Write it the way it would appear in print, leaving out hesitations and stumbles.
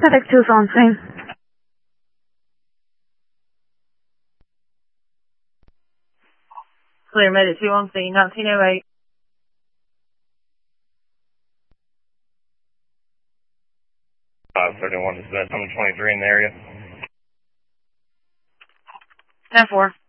Pacific 2's on scene. Clear Medic 2 on scene, 1908. 531 dispatch, I'm 23 in the area. 10-4.